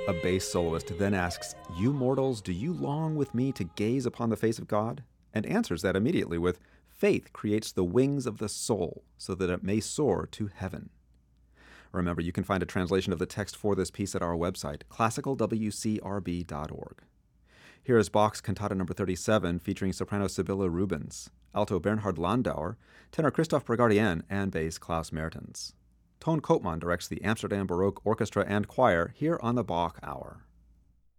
A bass soloist then asks, "You mortals, do you long with me to gaze upon the face of God?" And answers that immediately with, "Faith creates the wings of the soul so that it may soar to heaven." Remember, you can find a translation of the text for this piece at our website, classicalwcrb.org. Here is Bach's Cantata No. 37, featuring soprano Sibylle Rubens, alto Bernhard Landauer, tenor Christoph Bragardien, and bass Klaus Mertens. Toon Koopman directs the Amsterdam Baroque Orchestra and Choir here on the Bach Hour.